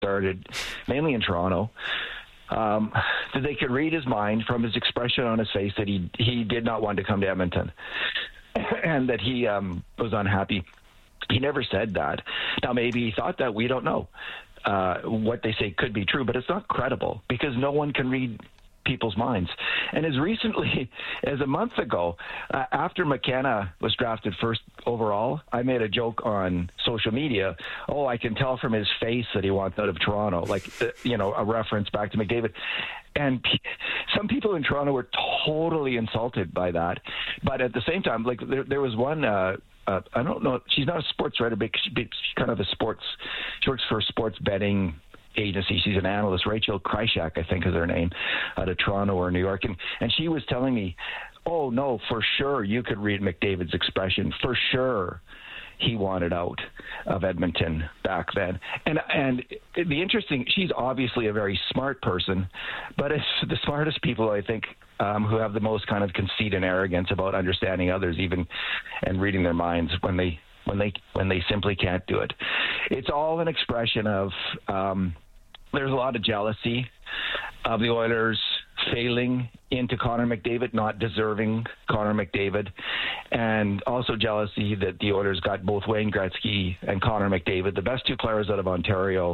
started mainly in Toronto, that they could read his mind from his expression on his face that he did not want to come to Edmonton and that he was unhappy. He never said that. Now, maybe he thought that. We don't know. What they say could be true, but it's not credible because no one can read people's minds. And as recently as a month ago, after McKenna was drafted first overall, I made a joke on social media. Oh, I can tell from his face that he wants out of Toronto, like, a reference back to McDavid. And some people in Toronto were totally insulted by that. But at the same time, like there was one, I don't know, she's not a sports writer, but she's kind of she works for a sports betting agency. She's an analyst. Rachel Krychak, I think is her name, out of Toronto or New York. And she was telling me, oh, no, for sure you could read McDavid's expression. For sure he wanted out of Edmonton back then. And the interesting, she's obviously a very smart person, but it's the smartest people, I think, who have the most kind of conceit and arrogance about understanding others even and reading their minds when they simply can't do it. It's all an expression of there's a lot of jealousy of the Oilers failing into Connor McDavid, not deserving Connor McDavid, and also jealousy that the Oilers got both Wayne Gretzky and Connor McDavid, the best two players out of Ontario,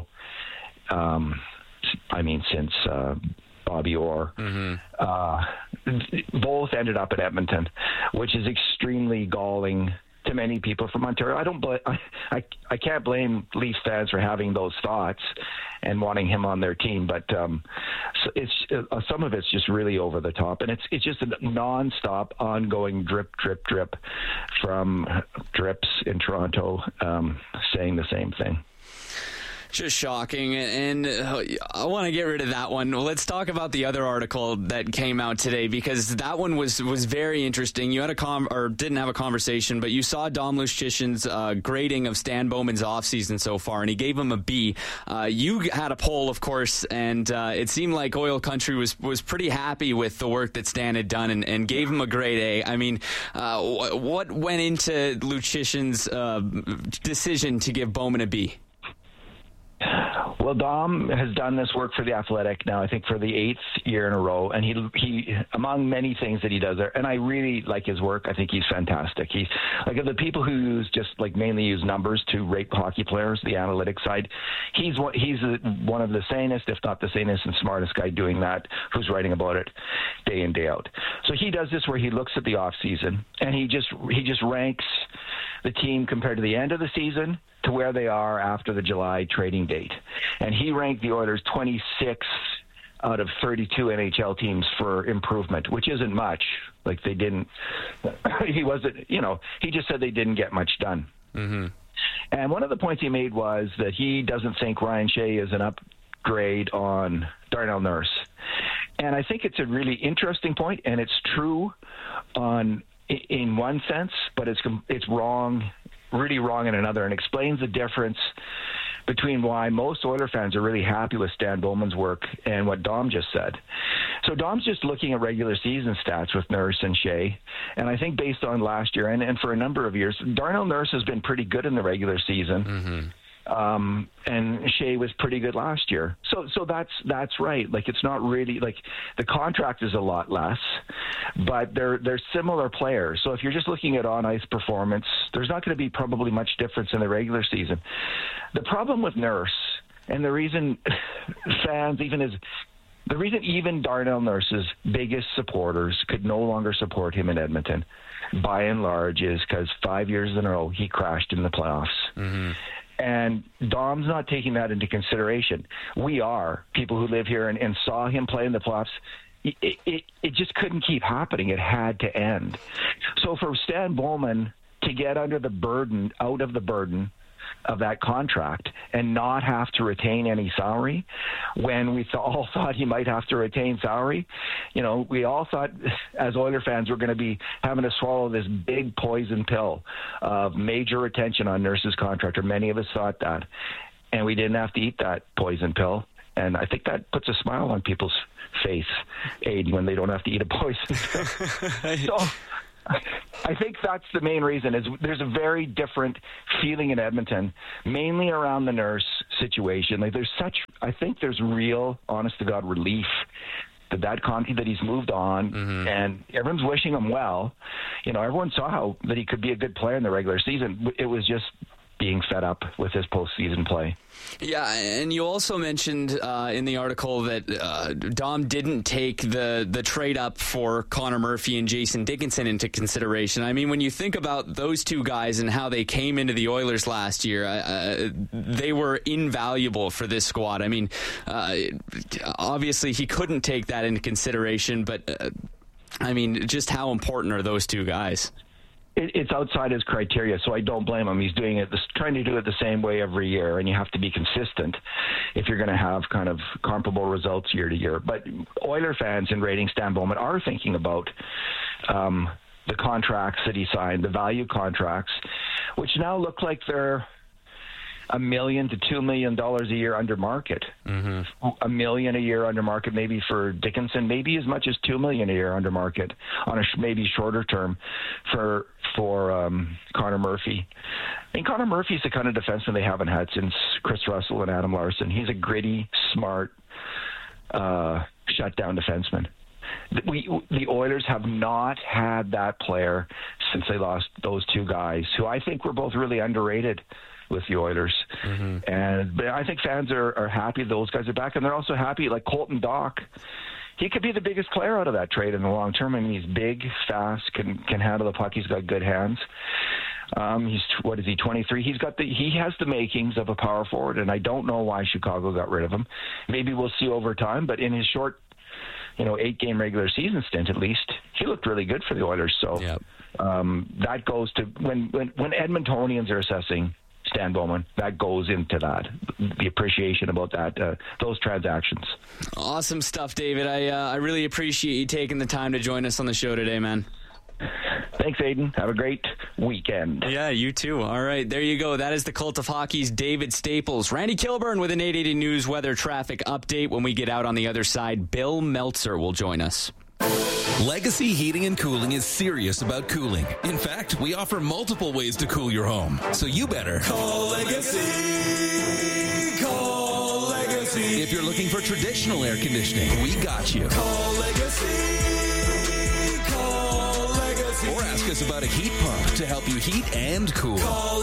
since Bobby Orr. Mm-hmm. Both ended up at Edmonton, which is extremely galling to many people from Ontario. I can't blame Leafs fans for having those thoughts and wanting him on their team, but so it's some of it's just really over the top, and it's just a nonstop, ongoing drip from drips in Toronto saying the same thing. Just shocking, and I want to get rid of that one. Let's talk about the other article that came out today, because that one was very interesting. You had didn't have a conversation, but you saw Dom Luszczyszyn's grading of Stan Bowman's offseason so far, and he gave him a B. You had a poll, of course, and it seemed like Oil Country was pretty happy with the work that Stan had done and gave him a grade A. I mean, what went into Luszczyszyn's decision to give Bowman a B? Well, Dom has done this work for The Athletic now, I think, for the 8th year in a row. And he among many things that he does there, and I really like his work. I think he's fantastic. He's like, of the people who mainly use numbers to rate hockey players, the analytics side, he's one of the sanest, if not the sanest and smartest guy doing that, who's writing about it day in, day out. So he does this where he looks at the off season and he just ranks the team compared to the end of the season to where they are after the July trading date. And he ranked the Oilers 26th out of 32 NHL teams for improvement, which isn't much. Like, they didn't, he just said they didn't get much done. Mm-hmm. And one of the points he made was that he doesn't think Ryan Shea is an upgrade on Darnell Nurse. And I think it's a really interesting point, and it's true in one sense, but it's wrong, really wrong in another, and explains the difference between why most Oiler fans are really happy with Stan Bowman's work and what Dom just said. So Dom's just looking at regular season stats with Nurse and Shea, and I think based on last year and for a number of years, Darnell Nurse has been pretty good in the regular season. Mm-hmm. And Shea was pretty good last year. So that's right. Like, it's not really, like, the contract is a lot less, but they're similar players. So if you're just looking at on-ice performance, there's not going to be probably much difference in the regular season. The problem with Nurse, and the reason even Darnell Nurse's biggest supporters could no longer support him in Edmonton, by and large, is because 5 years in a row he crashed in the playoffs. Mm-hmm. And Dom's not taking that into consideration. We are, people who live here and saw him play in the playoffs. It just couldn't keep happening. It had to end. So for Stan Bowman to get out of the burden of that contract and not have to retain any salary, when we all thought he might have to retain salary, we all thought as Oiler fans we're going to be having to swallow this big poison pill of major retention on Nurse's contract, or many of us thought that, and we didn't have to eat that poison pill. And I think that puts a smile on people's face, Aiden, when they don't have to eat a poison pill. So I think that's the main reason. Is there's a very different feeling in Edmonton, mainly around the Nurse situation. Like I think there's real, honest to God, relief that he's moved on, and everyone's wishing him well. Everyone saw that he could be a good player in the regular season. It was just being fed up with his postseason play. Yeah, and you also mentioned in the article that Dom didn't take the trade up for Connor Murphy and Jason Dickinson into consideration. I mean, when you think about those two guys and how they came into the Oilers last year, they were invaluable for this squad. I mean, obviously he couldn't take that into consideration, but I mean, just how important are those two guys? It's outside his criteria, so I don't blame him. He's trying to do it the same way every year, and you have to be consistent if you're going to have kind of comparable results year to year. But Oiler fans in rating Stan Bowman are thinking about the contracts that he signed, the value contracts, which now look like they're $1 million to $2 million a year under market. $1 million a year under market, maybe for Dickinson, maybe as much as $2 million a year under market on a maybe shorter term for Connor Murphy. I mean, Connor Murphy's the kind of defenseman they haven't had since Chris Russell and Adam Larson. He's a gritty, smart, shutdown defenseman. The Oilers have not had that player since they lost those two guys, who I think were both really underrated with the Oilers. But I think fans are happy those guys are back, and they're also happy, like Colton Dach. He could be the biggest player out of that trade in the long term. I mean, he's big, fast, can handle the puck. He's got good hands. He's 23? He has the makings of a power forward, and I don't know why Chicago got rid of him. Maybe we'll see over time, but in his short 8-game regular season stint, at least, he looked really good for the Oilers. So that goes to when Edmontonians are assessing Stan Bowman, that goes into that, the appreciation about that, those transactions. Awesome stuff, David. I really appreciate you taking the time to join us on the show today, man. Thanks, Aiden. Have a great weekend. Yeah, you too. All right, there you go. That is the Cult of Hockey's David Staples. Randy Kilburn with an 880 News weather traffic update. When we get out on the other side, Bill Meltzer will join us. Legacy Heating and Cooling is serious about cooling. In fact, we offer multiple ways to cool your home. So you better call Legacy. Call Legacy. If you're looking for traditional air conditioning, we got you. Call Legacy. Call Legacy. Or ask us about a heat pump to help you heat and cool. Call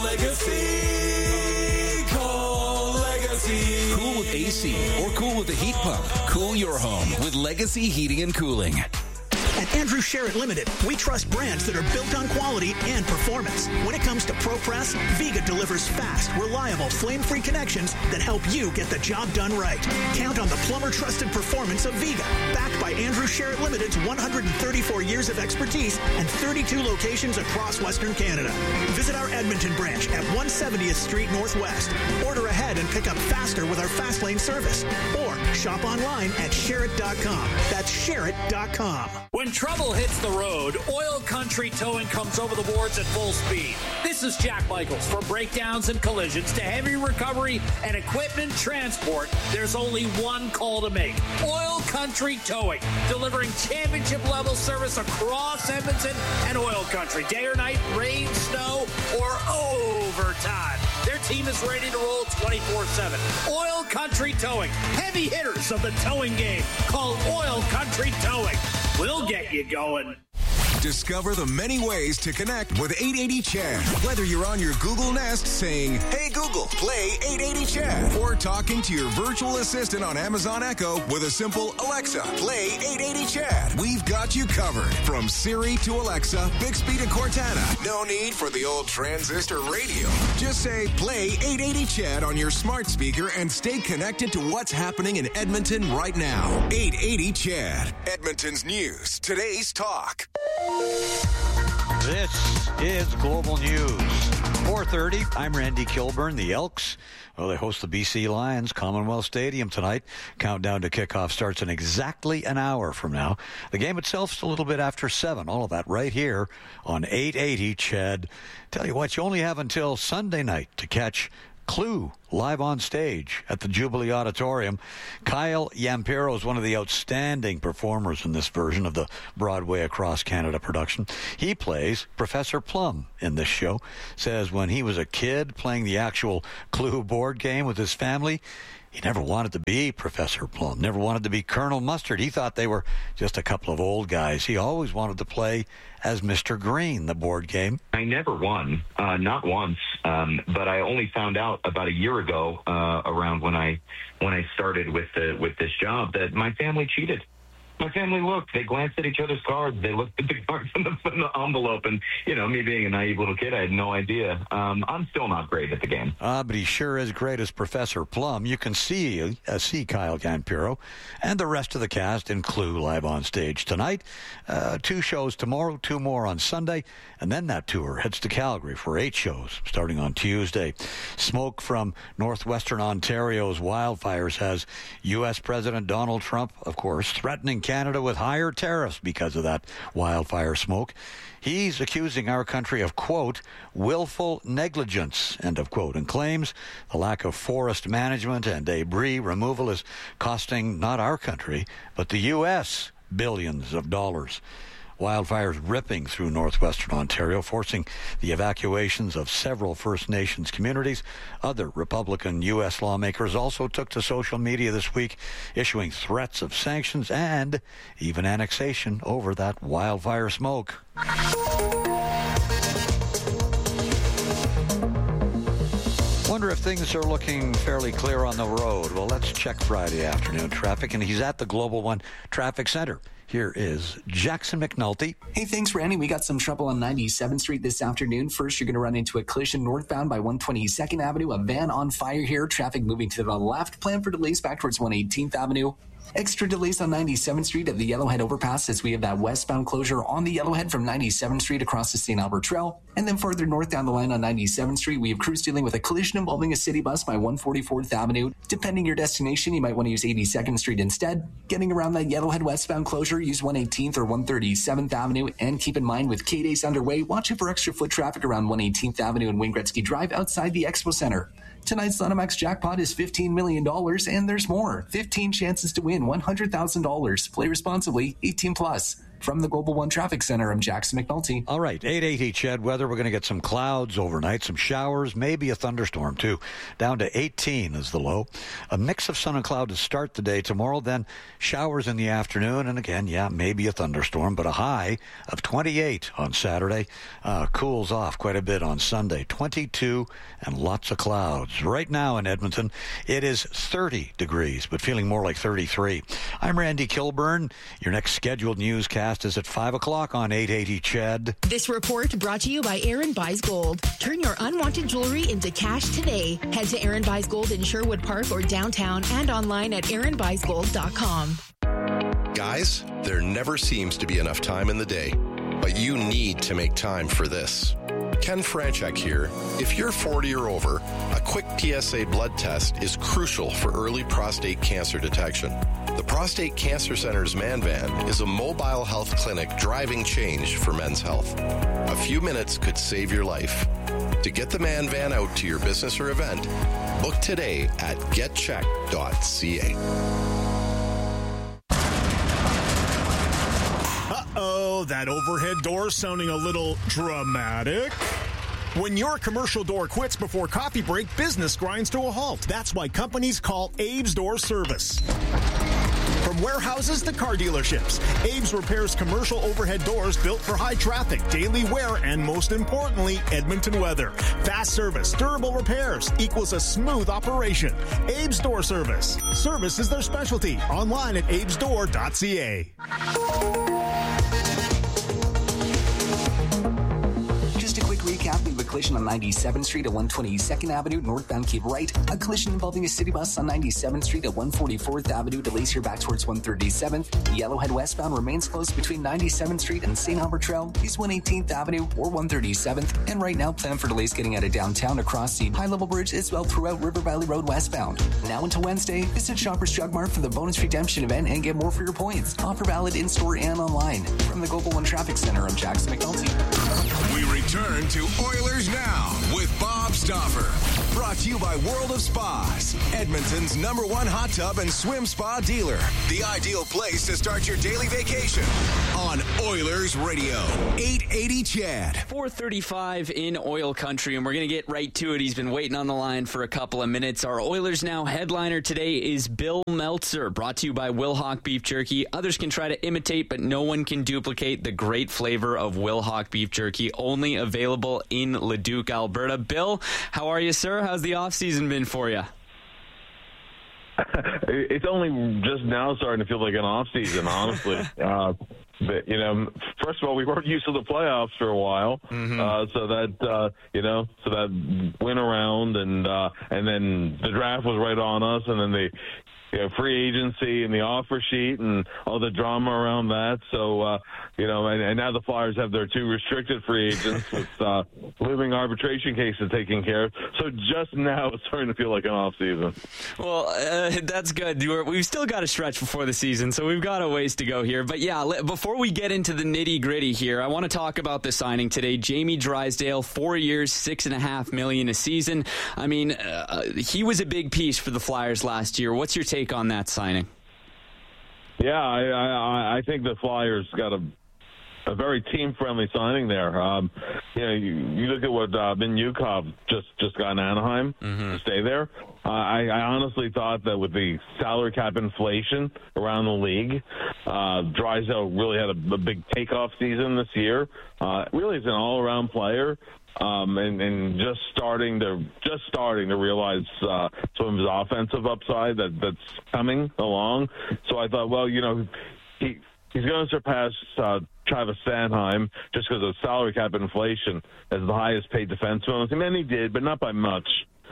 Legacy. Call Legacy. Cool with AC or cool with a heat pump. Cool your home with Legacy Heating and Cooling. At Andrew Sherritt Limited, we trust brands that are built on quality and performance. When it comes to ProPress, Viga delivers fast, reliable, flame-free connections that help you get the job done right. Count on the plumber-trusted performance of Viga, backed by Andrew Sherritt Limited's 134 years of expertise and 32 locations across Western Canada. Visit our Edmonton branch at 170th Street Northwest. Order ahead and pick up faster with our Fast Lane service. Or shop online at Sherritt.com. That's Sherritt.com. When trouble hits the road, Oil Country Towing comes over the boards at full speed. This is Jack Michaels. From breakdowns and collisions to heavy recovery and equipment transport, there's only one call to make. Oil Country Towing, delivering championship-level service across Edmonton and Oil Country. Day or night, rain, snow, or overtime. Their team is ready to roll 24/7. Oil Country Towing, heavy hitters of the towing game. Call Oil Country Towing. We'll get you going. Discover the many ways to connect with 880 Chad. Whether you're on your Google Nest saying, "Hey Google, play 880 Chad," or talking to your virtual assistant on Amazon Echo with a simple Alexa, play 880 Chad. We've got you covered. From Siri to Alexa, Bixby to Cortana. No need for the old transistor radio. Just say, play 880 Chad on your smart speaker and stay connected to what's happening in Edmonton right now. 880 Chad. Edmonton's news. Today's talk. This is Global News. 4:30. I'm Randy Kilburn. The Elks, well, they host the BC Lions, Commonwealth Stadium tonight. Countdown to kickoff starts in exactly an hour from now. The game itself's a little bit after 7. All of that right here on 880 Chad. Tell you what, you only have until Sunday night to catch Clue live on stage at the Jubilee Auditorium. Kyle Yampiro is one of the outstanding performers in this version of the Broadway Across Canada production. He plays Professor Plum in this show. Says when he was a kid playing the actual Clue board game with his family, he never wanted to be Professor Plum, never wanted to be Colonel Mustard. He thought they were just a couple of old guys. He always wanted to play as Mr. Green, the board game. I never won, not once, but I only found out about a year ago, around when I started with this job, that my family cheated. My family looked. They glanced at each other's cards. They looked at the cards in the envelope. And, me being a naive little kid, I had no idea. I'm still not great at the game. But he sure is great as Professor Plum. You can see Kyle Yampiro and the rest of the cast in Clue live on stage tonight. 2 shows tomorrow, 2 more on Sunday. And then that tour heads to Calgary for 8 shows starting on Tuesday. Smoke from northwestern Ontario's wildfires has U.S. President Donald Trump, of course, threatening Canada with higher tariffs because of that wildfire smoke. He's accusing our country of, quote, willful negligence, end of quote, and claims the lack of forest management and debris removal is costing not our country, but the U.S. billions of dollars. Wildfires ripping through northwestern Ontario, forcing the evacuations of several First Nations communities. Other Republican U.S. lawmakers also took to social media this week, issuing threats of sanctions and even annexation over that wildfire smoke. Wonder if things are looking fairly clear on the road. Well, let's check Friday afternoon traffic, and he's at the Global One Traffic Center. Here is Jackson McNulty. Hey, thanks, Randy. We got some trouble on 97th Street this afternoon. First, you're going to run into a collision northbound by 122nd Avenue. A van on fire here. Traffic moving to the left. Plan for delays back towards 118th Avenue. Extra delays on 97th Street at the Yellowhead overpass as we have that westbound closure on the Yellowhead from 97th Street across the St. Albert Trail. And then further north down the line on 97th Street, we have crews dealing with a collision involving a city bus by 144th Avenue. Depending your destination, you might want to use 82nd Street instead. Getting around that Yellowhead westbound closure, use 118th or 137th Avenue. And keep in mind, with K-Days underway, watch out for extra foot traffic around 118th Avenue and Wayne Gretzky Drive outside the Expo Center. Tonight's Lenomax jackpot is $15 million, and there's more. 15 chances to win $100,000. Play responsibly, 18 plus. From the Global One Traffic Center, I'm Jackson McNulty. All right, 880 Chad weather. We're going to get some clouds overnight, some showers, maybe a thunderstorm too. Down to 18 is the low. A mix of sun and cloud to start the day tomorrow, then showers in the afternoon, and again, maybe a thunderstorm, but a high of 28 on Saturday. Cools off quite a bit on Sunday, 22 and lots of clouds. Right now in Edmonton, it is 30 degrees, but feeling more like 33. I'm Randy Kilburn. Your next scheduled newscast is at 5 o'clock on 880 Chad. This report brought to you by Aaron Buys Gold. Turn your unwanted jewelry into cash today. Head to Aaron Buys Gold in Sherwood Park or downtown and online at aaronbuysgold.com. Guys, there never seems to be enough time in the day, but you need to make time for this. Ken Franchek here. If you're 40 or over, a quick PSA blood test is crucial for early prostate cancer detection. The Prostate Cancer Center's Man Van is a mobile health clinic driving change for men's health. A few minutes could save your life. To get the Man Van out to your business or event, book today at getcheck.ca. Uh-oh, that overhead door sounding a little dramatic. When your commercial door quits before coffee break, business grinds to a halt. That's why companies call Abe's Door Service. From warehouses to car dealerships, Abe's repairs commercial overhead doors built for high traffic, daily wear, and most importantly, Edmonton weather. Fast service, durable repairs equals a smooth operation. Abe's Door Service. Service is their specialty. Online at abesdoor.ca. Recap, we have a collision on 97th Street at 122nd Avenue, northbound keep right. A collision involving a city bus on 97th Street at 144th Avenue, delays here back towards 137th. Yellowhead westbound remains closed between 97th Street and St. Albert Trail, east 118th Avenue or 137th. And right now, plan for delays getting out of downtown across the high-level bridge as well throughout River Valley Road westbound. Now until Wednesday, visit Shoppers Drug Mart for the bonus redemption event and get more for your points. Offer valid in-store and online. From the Global One Traffic Center, I'm Jackson McNulty. We return to Oilers Now with Bob Showstopper. Brought to you by World of Spas, Edmonton's #1 hot tub and swim spa dealer. The ideal place to start your daily vacation on Oilers Radio. 880 Chad. 4:35 in Oil Country, and we're going to get right to it. He's been waiting on the line for a couple of minutes. Our Oilers Now headliner today is Bill Meltzer, brought to you by Wilhauk Beef Jerky. Others can try to imitate, but no one can duplicate the great flavor of Wilhauk Beef Jerky, only available in Leduc, Alberta. Bill, how are you, sir? How's the off-season been for you? It's only just now starting to feel like an off-season, honestly. But, first of all, we weren't used to the playoffs for a while, so that went around, and then the draft was right on us, and then the free agency and the offer sheet and all the drama around that. So, and now the Flyers have their 2 restricted free agents with looming arbitration cases taken care of. So just now it's starting to feel like an off season. Well, that's good. We've still got a stretch before the season, so we've got a ways to go here. But yeah, before we get into the nitty gritty here, I want to talk about the signing today. Jamie Drysdale, 4 years, $6.5 million a season. I mean, he was a big piece for the Flyers last year. What's your take on that signing? Yeah, I think the Flyers got a very team-friendly signing there. You look at what Ben Yukov just got in Anaheim to stay there. I honestly thought that with the salary cap inflation around the league, Drysdale really had a big takeoff season this year. Really is an all-around player. And just starting to realize some of his offensive upside that's coming along. So I thought, well, he's going to surpass Travis Sanheim just because of salary cap inflation as the highest paid defenseman on the team, and he did, but not by much.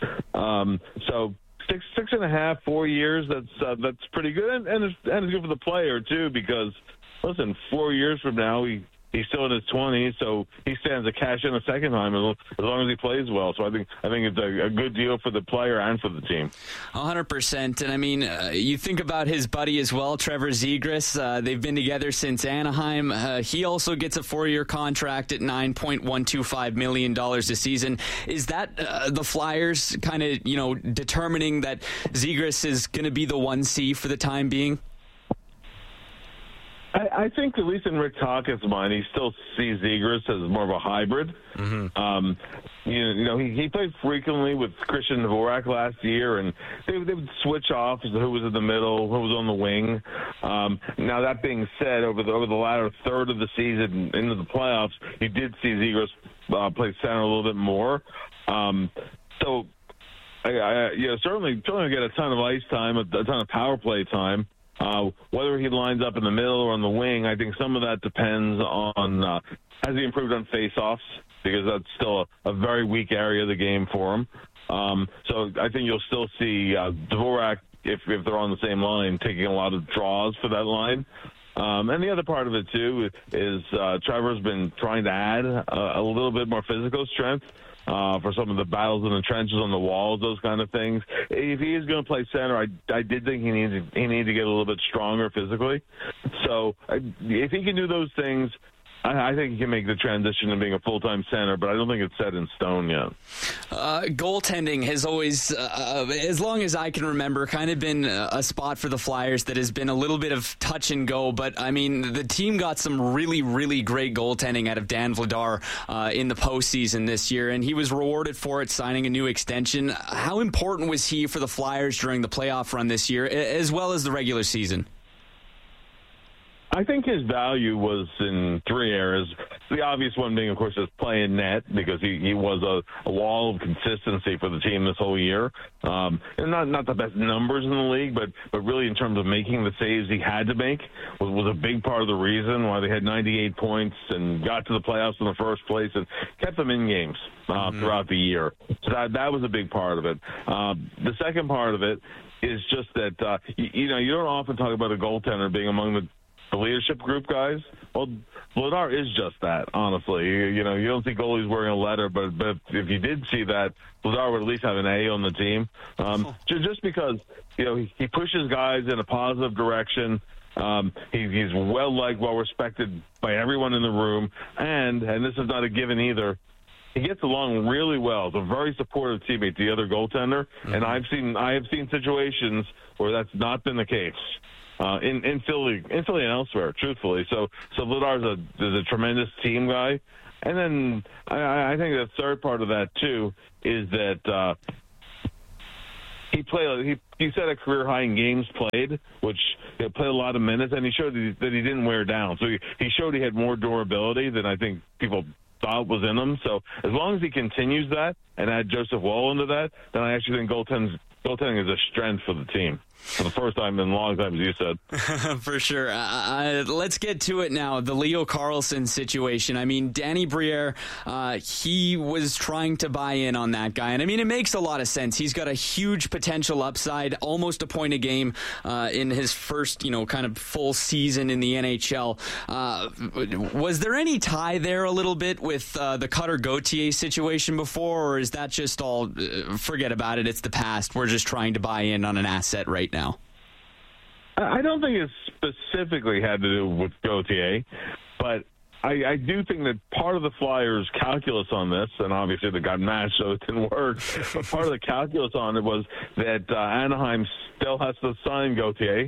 So 6.5, 4 years, that's pretty good, and it's good for the player too, because listen, 4 years from now he's still in his 20s, so he stands to cash in a second time as long as he plays well. So I think it's a good deal for the player and for the team. 100%. And I mean, you think about his buddy as well, Trevor Zegras. They've been together since Anaheim. He also gets a 4-year contract at $9.125 million a season. Is that the Flyers kind of, determining that Zegras is going to be the 1C for the time being? I think, at least in Rick Tocchet's mind, he still sees Zegras as more of a hybrid. He played frequently with Christian Dvorak last year, and they would switch off as to who was in the middle, who was on the wing. Now, that being said, over the latter third of the season into the playoffs, you did see Zegras play center a little bit more. So, certainly get a ton of ice time, a ton of power play time. Whether he lines up in the middle or on the wing, I think some of that depends on has he improved on face-offs, because that's still a very weak area of the game for him. So I think you'll still see Dvorak, if they're on the same line, taking a lot of draws for that line. And the other part of it, too, is Trevor's been trying to add a little bit more physical strength. For some of the battles in the trenches, on the walls, those kind of things. If he is going to play center, I did think he needed to get a little bit stronger physically. So if he can do those things, I think he can make the transition to being a full-time center, but I don't think it's set in stone yet. Goaltending has always, as long as I can remember, kind of been a spot for the Flyers that has been a little bit of touch and go. But, I mean, the team got some really, really great goaltending out of Dan Vladar in the postseason this year, and he was rewarded for it, signing a new extension. How important was he for the Flyers during the playoff run this year, as well as the regular season? I think his value was in 3 areas. The obvious one being, of course, his play in net, because he was a wall of consistency for the team this whole year. And not the best numbers in the league, but really in terms of making the saves he had to make was a big part of the reason why they had 98 points and got to the playoffs in the first place and kept them in games throughout the year. So that was a big part of it. The second part of it is just that, you don't often talk about a goaltender being among the leadership group guys. Well, Vladar is just that, honestly. You don't see goalies wearing a letter, but if you did see that, Vladar would at least have an A on the team. Just because, he pushes guys in a positive direction. He's well-liked, well-respected by everyone in the room. And this is not a given either, he gets along really well. He's a very supportive teammate, the other goaltender, and I have seen situations where that's not been the case. In Philly and elsewhere, truthfully. So Vladar is a tremendous team guy. And then I think the third part of that, too, is that he set a career high in games played, which he played a lot of minutes, and he showed that he didn't wear down. So he showed he had more durability than I think people thought was in him. So as long as he continues that and add Joseph Woll into that, then I actually think goaltending is a strength for the team. For the first time in a long time, as you said. For sure. Let's get to it now. The Leo Carlsson situation. I mean, Danny Briere, he was trying to buy in on that guy. And I mean, it makes a lot of sense. He's got a huge potential upside, almost a point a game in his first, kind of full season in the NHL. Was there any tie there a little bit with the Cutter Gauthier situation before, or is that just all, forget about it, it's the past, we're just trying to buy in on an asset right now? I don't think it specifically had to do with Gauthier, but I do think that part of the Flyers' calculus on this, and obviously they got matched so it didn't work, but part of the calculus on it was that Anaheim still has to sign Gauthier.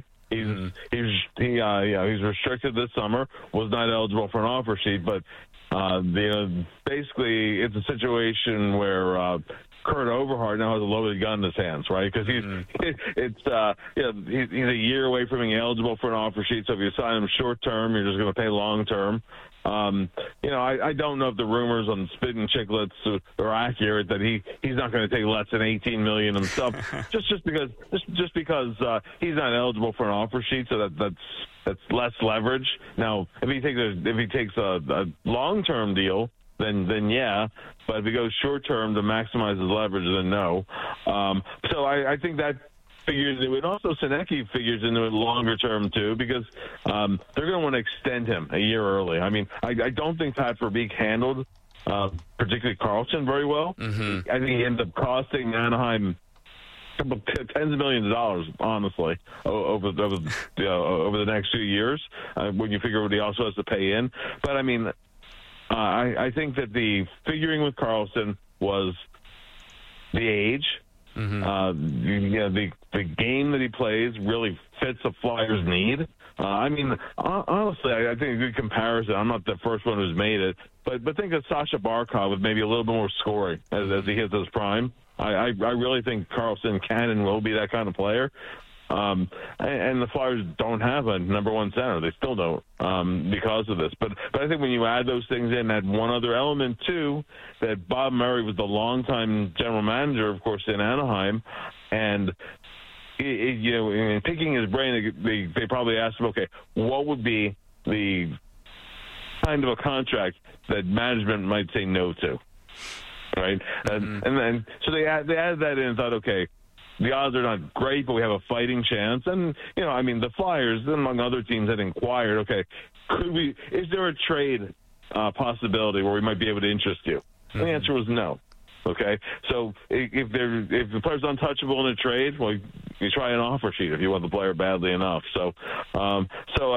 He's restricted this summer, was not eligible for an offer sheet, but basically it's a situation where Kurt Overhart now has a loaded gun in his hands, right? Because he's a year away from being eligible for an offer sheet. So if you sign him short term, you're just going to pay long term. I don't know if the rumors on Spit and Chicklets are accurate that he's not going to take less than $18 million himself, just because he's not eligible for an offer sheet. So that's less leverage. Now, if he takes a long term deal, then yeah. But if he goes short term to maximize his leverage, then no. So I think that figures into it. Also, Senecki figures into it longer term too, because they're going to want to extend him a year early. I mean, I don't think Pat Verbeek handled particularly Carlson very well. Mm-hmm. I think he ended up costing Anaheim tens of millions of dollars, honestly, over the next few years, when you figure what he also has to pay in. But I mean, I think that the figuring with Carlson was the age. Mm-hmm. The game that he plays really fits the Flyers' need. I mean, honestly, I think a good comparison. I'm not the first one who's made it, but think of Sasha Barkov with maybe a little bit more scoring as he hits his prime. I really think Carlson can and will be that kind of player. And the Flyers don't have a number one center. They still don't because of this. But I think when you add those things in, add one other element, too, that Bob Murray was the longtime general manager, of course, in Anaheim. And, in picking his brain, they probably asked him, okay, what would be the kind of a contract that management might say no to? Right? Mm-hmm. And then so they added that in and thought, okay, the odds are not great, but we have a fighting chance. And, the Flyers, among other teams, had inquired, okay, is there a trade possibility where we might be able to interest you? Mm-hmm. And the answer was no. Okay, so if the player's untouchable in a trade, well, you try an offer sheet if you want the player badly enough. So of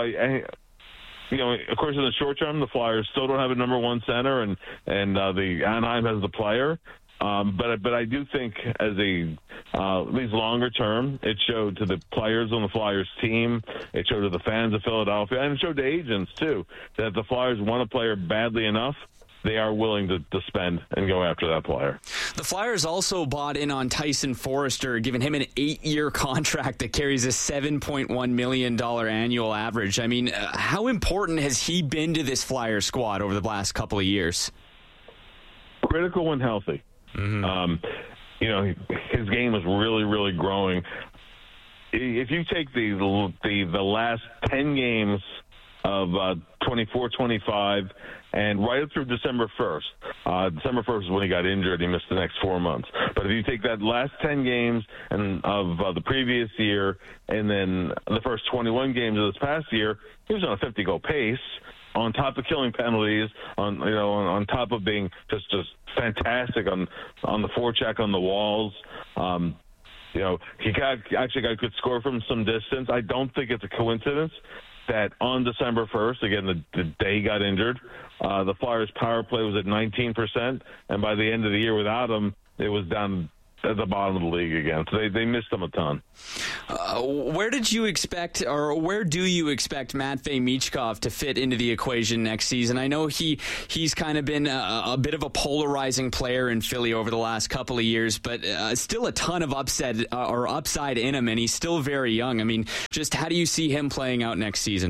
course, in the short term, the Flyers still don't have a number one center, and the Anaheim has the player. But I do think as at least longer term, it showed to the players on the Flyers team, it showed to the fans of Philadelphia, and it showed to agents too, that if the Flyers want a player badly enough, they are willing to spend and go after that player. The Flyers also bought in on Tyson Forrester, giving him an 8-year contract that carries a $7.1 million annual average. I mean, how important has he been to this Flyer squad over the last couple of years? Critical when healthy. Mm-hmm. His game is really, really growing. If you take the last 10 games of 24-25 and right up through December 1st. December 1st is when he got injured. He missed the next 4 months. But if you take that last 10 games of the previous year and then the first 21 games of this past year, he was on a 50-goal pace, on top of killing penalties, on top of being just fantastic on the forecheck, on the walls. He actually got a good score from some distance. I don't think it's a coincidence that on December 1st, again, the day he got injured, the Flyers' power play was at 19%, and by the end of the year without him, it was down at the bottom of the league again. So they missed him a ton. Where do you expect Matvei Michkov to fit into the equation next season? I know he's kind of been a bit of a polarizing player in Philly over the last couple of years, but still a ton of upside in him, and he's still very young. I mean, just how do you see him playing out next season?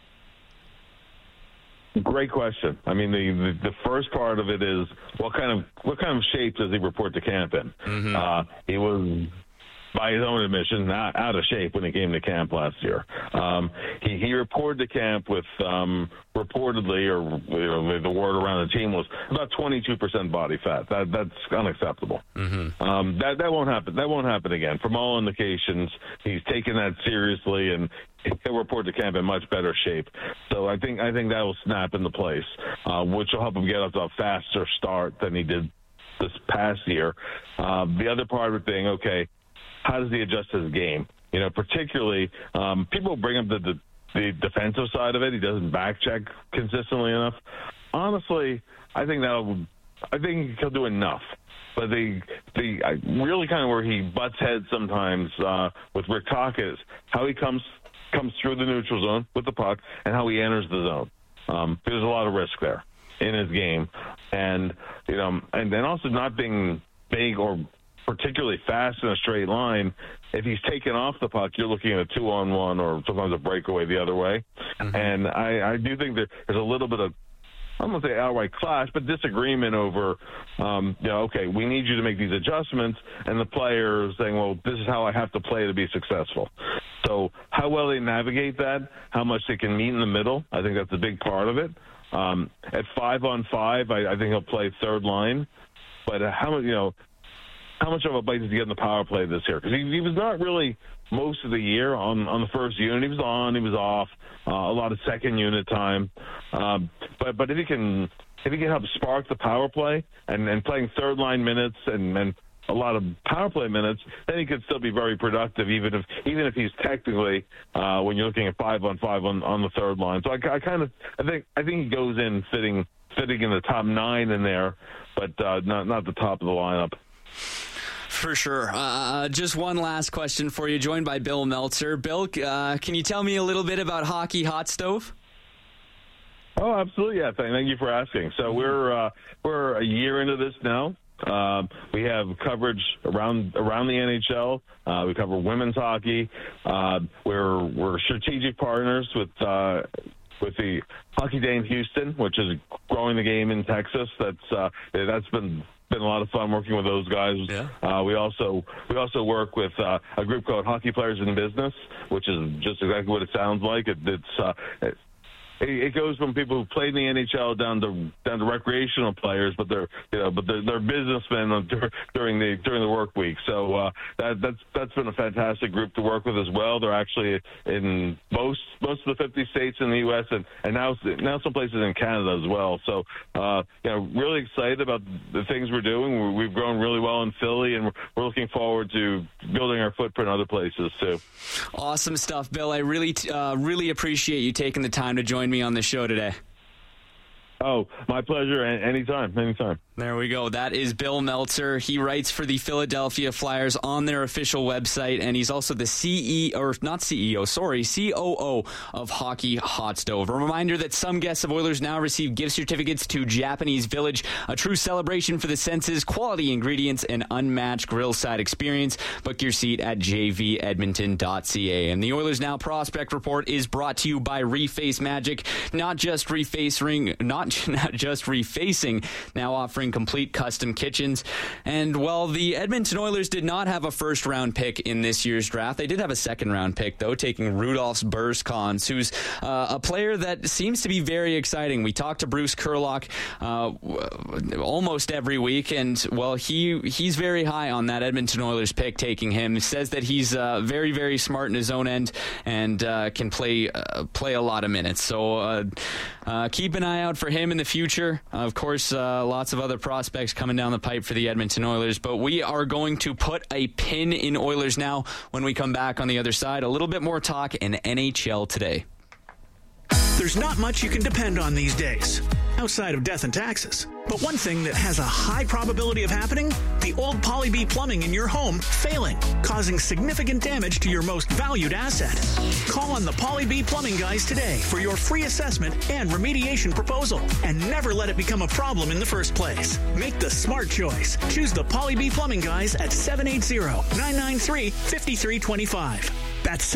Great question. I mean, the first part of it is what kind of shape does he report to camp in? Mm-hmm. He was, by his own admission, out of shape when he came to camp last year. He reported to camp with reportedly, or the word around the team was about 22% body fat. That's unacceptable. Mm-hmm. That won't happen. That won't happen again. From all indications, he's taken that seriously, and he'll report to camp in much better shape. So I think that will snap into place, which will help him get up to a faster start than he did this past year. The other part of the thing, okay, how does he adjust his game? You know, particularly people bring up the defensive side of it. He doesn't back check consistently enough. Honestly, I think he'll do enough. But the really kind of where he butts heads sometimes with Rick Tocchet is how he comes through the neutral zone with the puck and how he enters the zone. There's a lot of risk there in his game, and and then also not being big or particularly fast in a straight line. If he's taken off the puck, you're looking at a 2-on-1 or sometimes a breakaway the other way. Mm-hmm. And I do think that there's a little bit of, I'm going to say outright clash, but disagreement over, okay, we need you to make these adjustments, and the player saying, well, this is how I have to play to be successful. So how well they navigate that, how much they can meet in the middle, I think that's a big part of it. At 5-on-5, I think he'll play third line, but how much of a bite does he get in the power play this year? Because he was not really most of the year on the first unit. He was on, he was off, a lot of second unit time. But if he can help spark the power play and playing third line minutes and a lot of power play minutes, then he could still be very productive, even if he's technically when you're looking at 5-on-5 on the third line. So I think he goes in fitting in the top 9 in there, but not the top of the lineup. For sure. Just one last question for you, joined by Bill Meltzer. Bill, can you tell me a little bit about Hockey Hot Stove? Oh, absolutely. Yeah, thank you for asking. So we're a year into this now. We have coverage around the NHL. We cover women's hockey. We're strategic partners with the Hockey Day in Houston, which is growing the game in Texas. That's been a lot of fun working with those guys. Yeah. We also work with a group called Hockey Players in Business, which is just exactly what it sounds like. It goes from people who played in the NHL down to recreational players, but they're businessmen during the work week. So that's been a fantastic group to work with as well. They're actually in most of the 50 states in the U.S. and now some places in Canada as well. So really excited about the things we're doing. We've grown really well in Philly, and we're looking forward to building our footprint in other places too. Awesome stuff, Bill. I really appreciate you taking the time to join me on the show today. Oh, my pleasure. Anytime. There we go. That is Bill Meltzer. He writes for the Philadelphia Flyers on their official website, and he's also the COO of Hockey Hot Stove. A reminder that some guests of Oilers now receive gift certificates to Japanese Village, a true celebration for the senses, quality ingredients, and unmatched grill side experience. Book your seat at jvedmonton.ca. And the Oilers Now Prospect Report is brought to you by Reface Magic. Not just refacing, now offering complete custom kitchens. And while the Edmonton Oilers did not have a first-round pick in this year's draft, they did have a second-round pick, though, taking Rudolfs Burskons, who's a player that seems to be very exciting. We talked to Bruce Kurlock almost every week, and, well, he's very high on that Edmonton Oilers pick, taking him. He says that he's very, very smart in his own end and can play a lot of minutes. So keep an eye out for him in the future. Of course, lots of other prospects coming down the pipe for the Edmonton Oilers, but we are going to put a pin in Oilers Now when we come back on the other side. A little bit more talk in NHL today. There's not much you can depend on these days, outside of death and taxes. But one thing that has a high probability of happening, the old Poly B plumbing in your home failing, causing significant damage to your most valued asset. Call on the Poly B plumbing guys today for your free assessment and remediation proposal, and never let it become a problem in the first place. Make the smart choice. Choose the Poly B plumbing guys at 780-993-5325. That's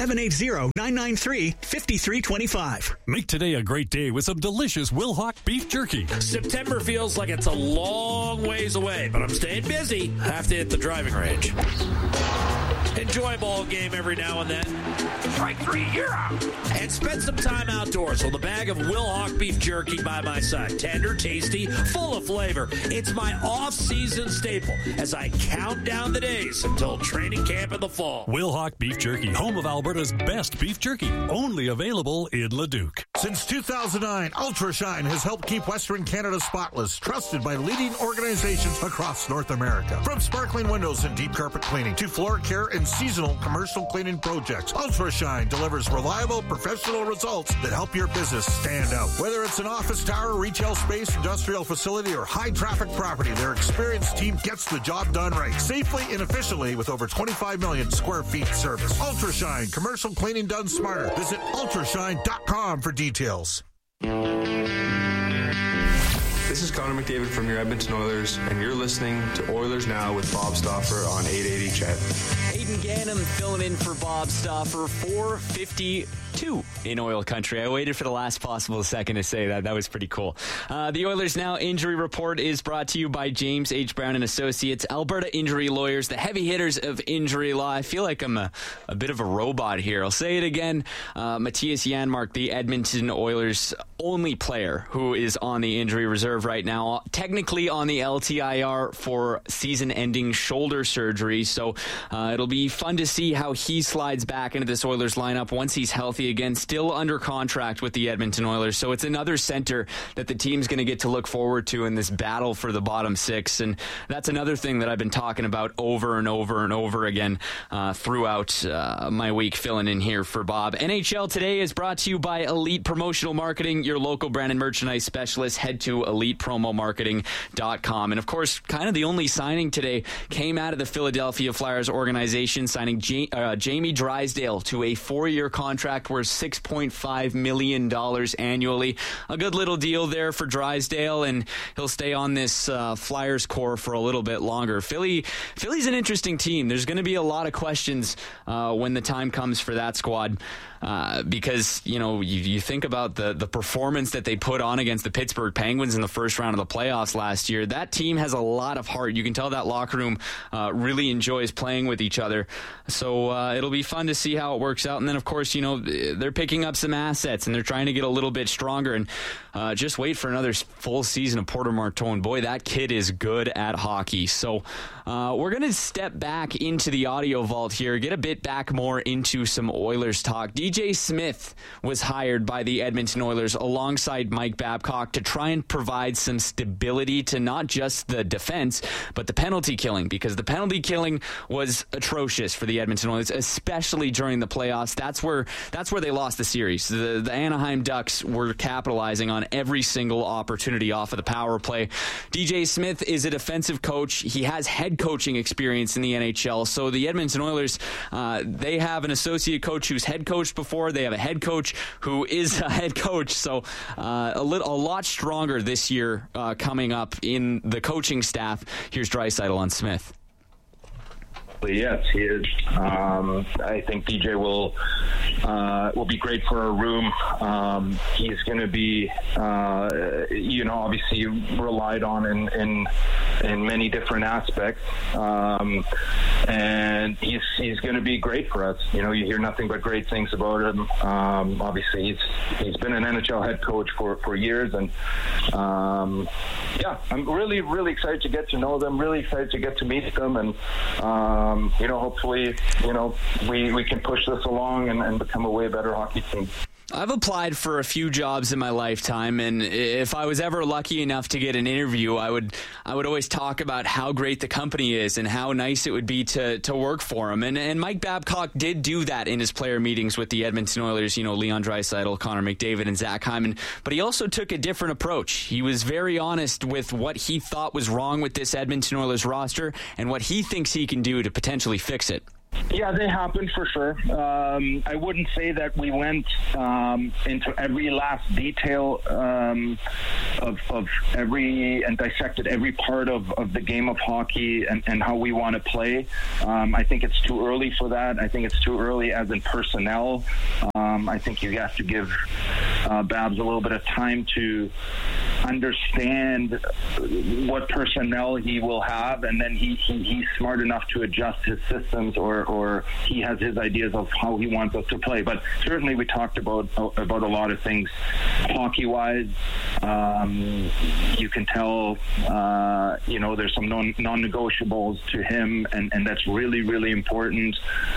780-993-5325. Make today a great day with some delicious Wilhauk beef jerky. September feels like it's a long ways away, but I'm staying busy. Have to hit the driving range. Enjoy a ball game every now and then. Strike three, you're out. And spend some time outdoors with a bag of Wilhauk beef jerky by my side. Tender, tasty, full of flavor. It's my off-season staple as I count down the days until training camp in the fall. Wilhauk beef jerky, home of Alberta's best beef jerky. Only available in Leduc. Since 2009, UltraShine has helped keep Western Canada spotless, trusted by leading organizations across North America. From sparkling windows and deep carpet cleaning to floor care and seasonal commercial cleaning projects, UltraShine delivers reliable, professional results that help your business stand out. Whether it's an office tower, retail space, industrial facility, or high-traffic property, their experienced team gets the job done right, safely and efficiently with over 25 million square feet service. UltraShine, commercial cleaning done smarter. Visit ultrashine.com for details. This is Connor McDavid from your Edmonton Oilers, and you're listening to Oilers Now with Bob Stauffer on 880 CHED. Hayden Ganem filling in for Bob Stauffer, 4:52 in Oil Country. I waited for the last possible second to say that. That was pretty cool. The Oilers Now injury report is brought to you by James H. Brown and Associates, Alberta injury lawyers, the heavy hitters of injury law. I feel like I'm a bit of a robot here. I'll say it again. Matthias Janmark, the Edmonton Oilers' only player who is on the injury reserve right now, technically on the LTIR for season-ending shoulder surgery. So it'll be fun to see how he slides back into this Oilers lineup once he's healthy again, still under contract with the Edmonton Oilers. So it's another center that the team's going to get to look forward to in this battle for the bottom six. And that's another thing that I've been talking about over and over and over again throughout my week filling in here for Bob. NHL Today is brought to you by Elite Promotional Marketing, your local brand and merchandise specialist. Head to elitepromomarketing.com. And of course, kind of the only signing today came out of the Philadelphia Flyers organization, signing Jamie Drysdale to a 4-year contract worth $6.5 million annually. A good little deal there for Drysdale, and he'll stay on this Flyers core for a little bit longer. Philly's an interesting team. There's going to be a lot of questions when the time comes for that squad. Because, you think about the performance that they put on against the Pittsburgh Penguins in the first round of the playoffs last year. That team has a lot of heart. You can tell that locker room really enjoys playing with each other. So it'll be fun to see how it works out. And then, of course, they're picking up some assets and they're trying to get a little bit stronger. And just wait for another full season of Porter Martone. Boy, that kid is good at hockey. So we're going to step back into the audio vault here, get a bit back more into some Oilers talk. DJ Smith was hired by the Edmonton Oilers alongside Mike Babcock to try and provide some stability to not just the defense, but the penalty killing, because the penalty killing was atrocious for the Edmonton Oilers, especially during the playoffs. That's where they lost the series. The Anaheim Ducks were capitalizing on every single opportunity off of the power play. DJ Smith is a defensive coach. He has head coaching experience in the NHL. So the Edmonton Oilers, they have an associate coach who's head coached before. They have a head coach who is a head coach. So a lot stronger this year coming up in the coaching staff. Here's Draisaitl on Smith. Yes, he is. I think DJ will be great for our room. He's going to be, obviously relied on in many different aspects, and he's going to be great for us. You hear nothing but great things about him. Obviously, he's been an NHL head coach for years, and I'm really, really excited to get to know them. Really excited to get to meet them, and hopefully, we can push this along and become a way better hockey team. I've applied for a few jobs in my lifetime, and if I was ever lucky enough to get an interview, I would always talk about how great the company is and how nice it would be to work for them. And Mike Babcock did do that in his player meetings with the Edmonton Oilers, Leon Draisaitl, Connor McDavid, and Zach Hyman. But he also took a different approach. He was very honest with what he thought was wrong with this Edmonton Oilers roster and what he thinks he can do to potentially fix it. Yeah, they happened for sure. I wouldn't say that we went into every last detail of every and dissected every part of the game of hockey and how we want to play. I think it's too early for that. I think it's too early as in personnel. I think you have to give Babs a little bit of time to understand what personnel he will have, and then he's smart enough to adjust his systems or he has his ideas of how he wants us to play. But certainly we talked about a lot of things hockey-wise. You can tell, there's some non-negotiables to him, and that's really, really important.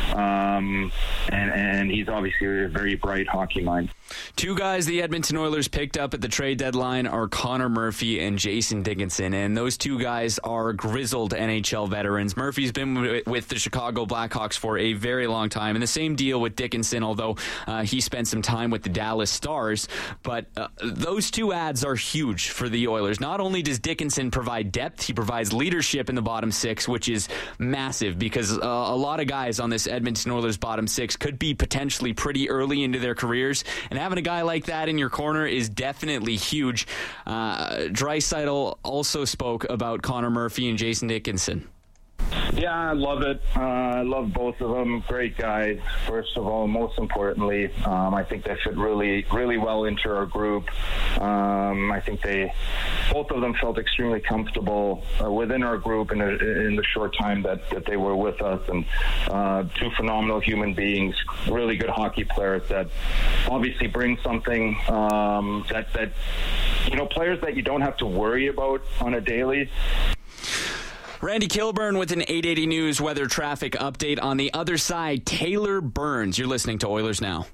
And he's obviously a very bright hockey mind. Two guys the Edmonton Oilers picked up at the trade deadline are Connor Murphy and Jason Dickinson, and those two guys are grizzled NHL veterans. Murphy's been with the Chicago Blackhawks for a very long time, and the same deal with Dickinson, although he spent some time with the Dallas Stars. But those two adds are huge for the Oilers. Not only does Dickinson provide depth, he provides leadership in the bottom six, which is massive because a lot of guys on this Edmonton Oilers bottom six could be potentially pretty early into their careers, and having a guy like that in your corner is definitely huge. Draisaitl also spoke about Connor Murphy and Jason Dickinson. Yeah, I love it. I love both of them. Great guys. First of all, most importantly, I think they fit really, really well into our group. I think both of them felt extremely comfortable within our group in the short time that they were with us. And two phenomenal human beings, really good hockey players that obviously bring something that players that you don't have to worry about on a daily. Randy Kilburn with an 880 News weather traffic update. On the other side, Taylor Burns. You're listening to Oilers Now.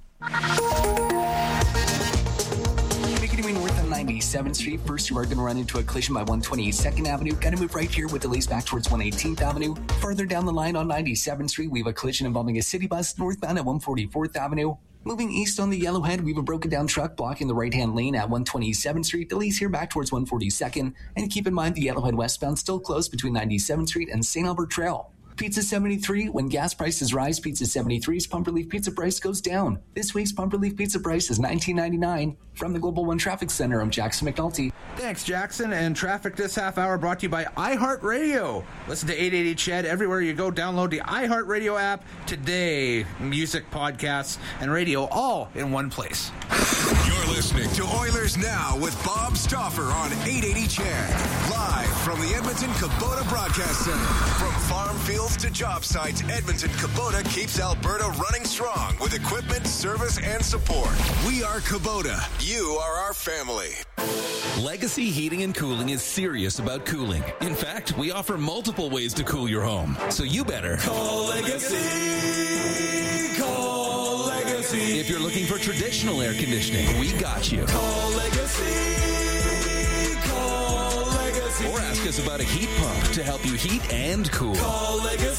Making north on 97th Street. First, you are going to run into a collision by 122nd Avenue. Got to move right here with delays back towards 118th Avenue. Further down the line on 97th Street, we have a collision involving a city bus northbound at 144th Avenue. Moving east on the Yellowhead, we have a broken down truck blocking the right-hand lane at 127th Street. Delays here back towards 142nd. And keep in mind the Yellowhead westbound still closed between 97th Street and St. Albert Trail. Pizza 73, when gas prices rise, Pizza 73's Pump Relief Pizza price goes down. This week's Pump Relief Pizza price is $19.99. From the Global One Traffic Center, I'm Jackson McNulty. Thanks, Jackson. And traffic this half hour brought to you by iHeartRadio. Listen to 880 CHED everywhere you go. Download the iHeartRadio app today. Music, podcasts, and radio all in one place. You're listening to Oilers Now with Bob Stauffer on 880 CHED. Live from the Edmonton Kubota Broadcast Center. From farm fields to job sites, Edmonton Kubota keeps Alberta running strong with equipment, service, and support. We are Kubota. You are our family. Legacy Heating and Cooling is serious about cooling. In fact, we offer multiple ways to cool your home. So you better call Legacy. Call Legacy. If you're looking for traditional air conditioning, we got you. Call Legacy. Call Legacy. Or ask us about a heat pump to help you heat and cool. Call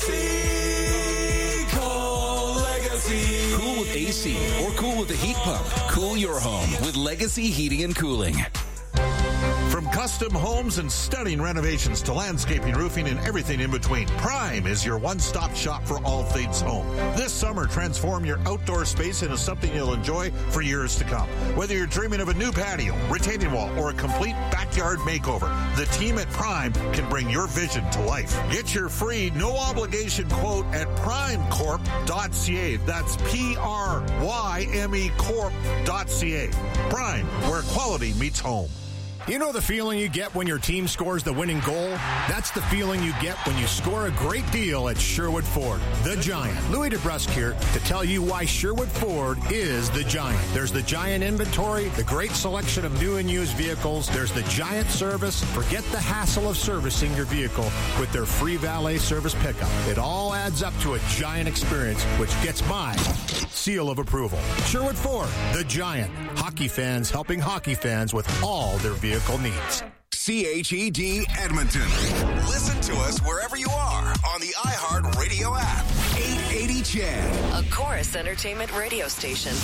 Legacy. Call Legacy. Cool with AC or cool with a heat pump. Cool your home with Legacy Heating and Cooling. From custom homes and stunning renovations to landscaping, roofing, and everything in between, Prime is your one-stop shop for all things home. This summer, transform your outdoor space into something you'll enjoy for years to come. Whether you're dreaming of a new patio, retaining wall, or a complete backyard makeover, the team at Prime can bring your vision to life. Get your free, no-obligation quote at primecorp.ca. That's P-R-Y-M-E Corp.ca. Prime, where quality meets home. You know the feeling you get when your team scores the winning goal? That's the feeling you get when you score a great deal at Sherwood Ford. The Giant. Louis DeBrusque here to tell you why Sherwood Ford is the Giant. There's the Giant inventory, the great selection of new and used vehicles. There's the Giant service. Forget the hassle of servicing your vehicle with their free valet service pickup. It all adds up to a Giant experience, which gets my seal of approval. Sherwood Ford, the Giant. Hockey fans helping hockey fans with all their vehicle needs. CHED Edmonton. Listen to us wherever you are on the iHeart Radio app. 880 CHED. A Chorus Entertainment radio station.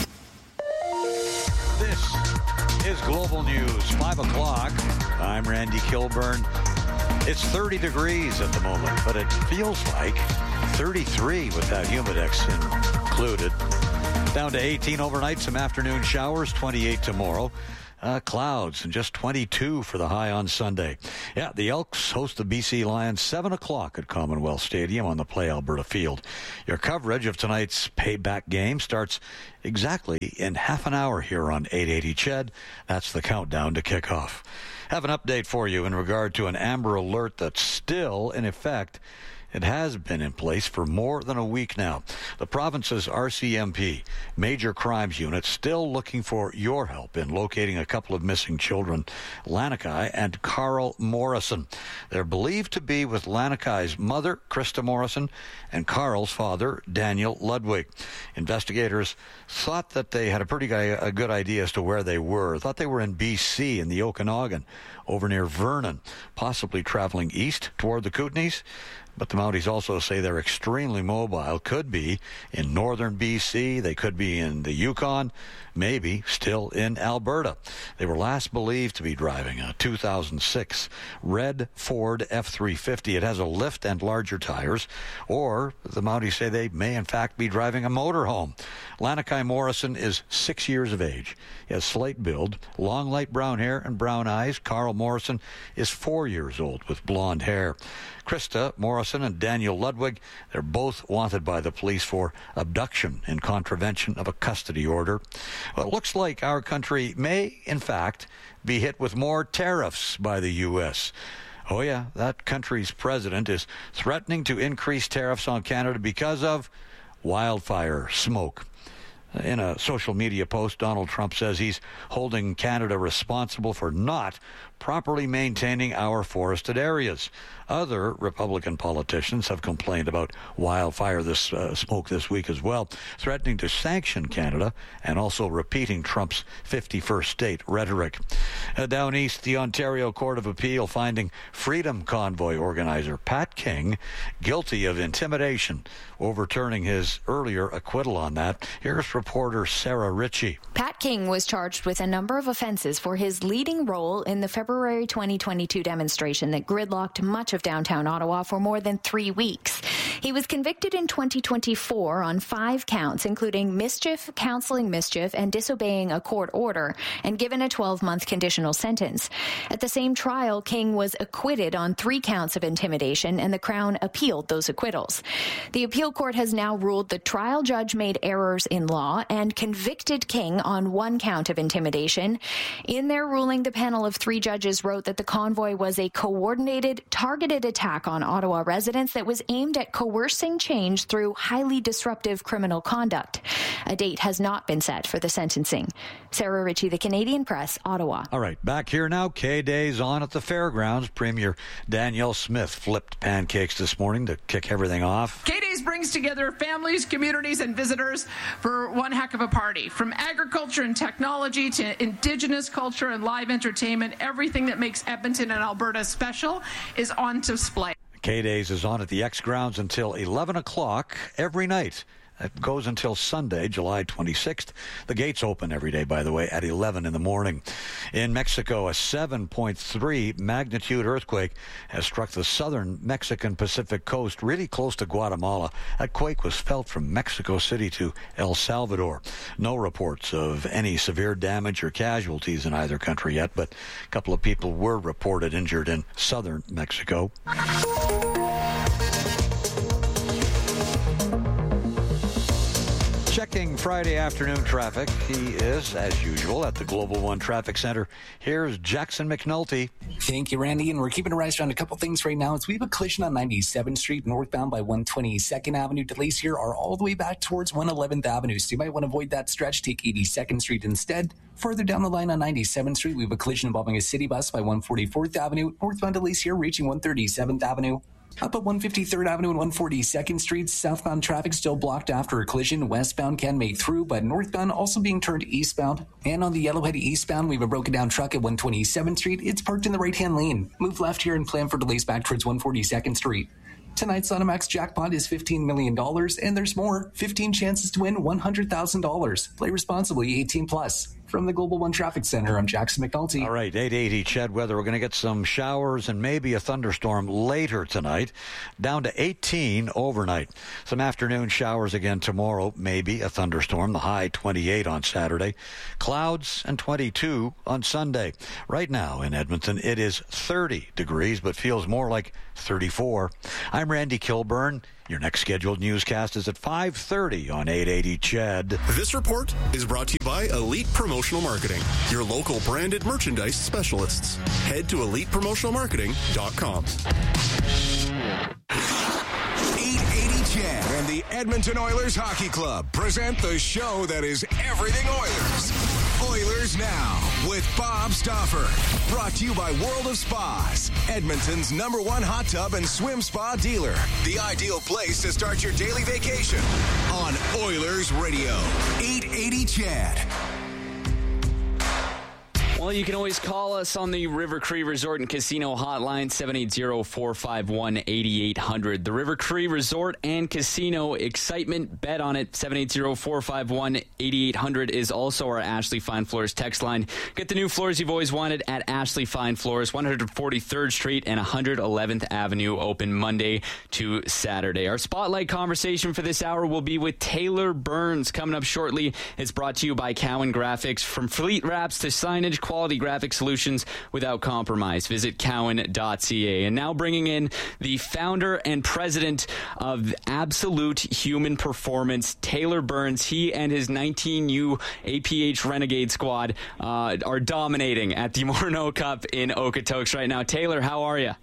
This is Global News, 5 o'clock. I'm Randy Kilburn. It's 30 degrees at the moment, but it feels like 33 with that Humidex included. Down to 18 overnight, some afternoon showers, 28 tomorrow. Clouds and just 22 for the high on Sunday. Yeah, the Elks host the BC Lions 7 o'clock at Commonwealth Stadium on the Play Alberta field. Your coverage of tonight's payback game starts exactly in half an hour here on 880 CHED. That's the countdown to kickoff. Have an update for you in regard to an Amber Alert that's still in effect. It has been in place for more than a week now. The province's RCMP, Major Crimes Unit, still looking for your help in locating a couple of missing children, Lanakai and Carl Morrison. They're believed to be with Lanakai's mother, Krista Morrison, and Carl's father, Daniel Ludwig. Investigators thought that they had a good idea as to where they were. Thought they were in BC, in the Okanagan, over near Vernon, possibly traveling east toward the Kootenays. But the Mounties also say they're extremely mobile. Could be in northern BC. They could be in the Yukon. Maybe still in Alberta. They were last believed to be driving a 2006 red Ford F-350. It has a lift and larger tires. Or the Mounties say they may in fact be driving a motorhome. Lanakai Morrison is 6 years of age. He has slight build, long light brown hair and brown eyes. Carl Morrison is 4 years old with blonde hair. Krista Morrison and Daniel Ludwig, they're both wanted by the police for abduction in contravention of a custody order. Well, it looks like our country may, in fact, be hit with more tariffs by the U.S. Oh, yeah, that country's president is threatening to increase tariffs on Canada because of wildfire smoke. In a social media post, Donald Trump says he's holding Canada responsible for not properly maintaining our forested areas. Other Republican politicians have complained about wildfire smoke this week as well, threatening to sanction Canada and also repeating Trump's 51st state rhetoric. Down east, the Ontario Court of Appeal finding Freedom Convoy organizer Pat King guilty of intimidation, overturning his earlier acquittal on that. Here's reporter Sarah Ritchie. Pat King was charged with a number of offenses for his leading role in the February 2022 demonstration that gridlocked much of downtown Ottawa for more than 3 weeks. He was convicted in 2024 on 5 counts, including mischief, counseling mischief, and disobeying a court order, and given a 12-month conditional sentence. At the same trial, King was acquitted on 3 counts of intimidation, and the Crown appealed those acquittals. The appeal court has now ruled the trial judge made errors in law and convicted King on 1 count of intimidation. In their ruling, the panel of 3 judges wrote that the convoy was a coordinated, targeted attack on Ottawa residents that was aimed at coercing change through highly disruptive criminal conduct. A date has not been set for the sentencing. Sarah Ritchie, The Canadian Press, Ottawa. All right, back here now. K-Days on at the fairgrounds. Premier Danielle Smith flipped pancakes this morning to kick everything off. K-Days brings together families, communities, and visitors for one heck of a party. From agriculture and technology to Indigenous culture and live entertainment, everything that makes Edmonton and Alberta special is on display. K-Days is on at the X Grounds until 11 o'clock every night. It goes until Sunday, July 26th. The gates open every day, by the way, at 11 in the morning. In Mexico, a 7.3 magnitude earthquake has struck the southern Mexican Pacific coast, really close to Guatemala. That quake was felt from Mexico City to El Salvador. No reports of any severe damage or casualties in either country yet, but a couple of people were reported injured in southern Mexico. Checking Friday afternoon traffic. He is, as usual, at the Global One Traffic Center. Here's Jackson McNulty. Thank you, Randy. And we're keeping our eyes around a couple things right now. As we have a collision on 97th Street, northbound by 122nd Avenue. Delays here are all the way back towards 111th Avenue, so you might want to avoid that stretch. Take 82nd Street instead. Further down the line on 97th Street, we have a collision involving a city bus by 144th Avenue. Northbound delays here reaching 137th Avenue. Up at 153rd Avenue and 142nd Street, southbound traffic still blocked after a collision. Westbound can make through, but northbound also being turned eastbound. And on the Yellowhead eastbound, we have a broken down truck at 127th Street. It's parked in the right-hand lane. Move left here and plan for delays back towards 142nd Street. Tonight's Automax jackpot is $15 million, and there's more. 15 chances to win $100,000. Play responsibly, 18 plus. From the Global One Traffic Center, I'm Jackson McNulty. All right, 880 Ched weather. We're going to get some showers and maybe a thunderstorm later tonight. Down to 18 overnight. Some afternoon showers again tomorrow, maybe a thunderstorm. The high 28 on Saturday. Clouds and 22 on Sunday. Right now in Edmonton, it is 30 degrees, but feels more like 34. I'm Randy Kilburn. Your next scheduled newscast is at 5:30 on 880 Ched. This report is brought to you by Elite Promotional Marketing, your local branded merchandise specialists. Head to elitepromotionalmarketing.com. 880 Ched and the Edmonton Oilers Hockey Club present the show that is everything Oilers. Oilers Now with Bob Stauffer. Brought to you by World of Spas, Edmonton's #1 hot tub and swim spa dealer. The ideal place to start your daily vacation on Oilers Radio. 880 Ched. Well, you can always call us on the River Cree Resort and Casino hotline, 780-451-8800. The River Cree Resort and Casino, excitement, bet on it. 780-451-8800 is also our Ashley Fine Floors text line. Get the new floors you've always wanted at Ashley Fine Floors, 143rd Street and 111th Avenue, open Monday to Saturday. Our spotlight conversation for this hour will be with Taylor Burns. Coming up shortly, it's brought to you by Cowan Graphics. From fleet wraps to signage, quality graphic solutions without compromise. Visit cowan.ca. And now bringing in the founder and president of Absolute Human Performance, Taylor Burns. He and his 19U APH Renegade squad are dominating at the Morneau Cup in Okotoks right now. Taylor, how are you?